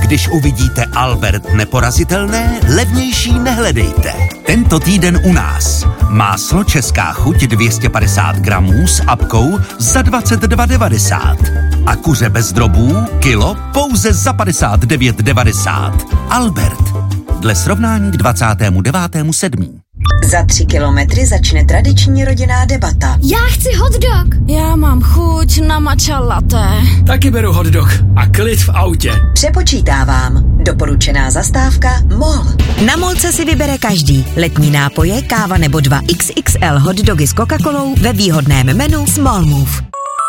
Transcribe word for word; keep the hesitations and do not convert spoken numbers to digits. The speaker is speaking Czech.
Když uvidíte Albert neporazitelné, levnější nehledejte. Tento týden u nás. Máslo Česká chuť dvě stě padesát gramů s apkou za dvacet dva devadesát. A kuře bez drobů kilo pouze za padesát devět devadesát. Albert. Dle srovnání k dvacátému devátému sedmého Za tři kilometry začne tradiční rodinná debata. Já chci hot dog. Já mám chuť na matcha latte. Taky beru hot dog a klid v autě. Přepočítávám. Doporučená zastávka MOL. Na Molce si vybere každý. Letní nápoje, káva nebo dva iks iks el hot dogy s Coca-Colou ve výhodném menu Small Move.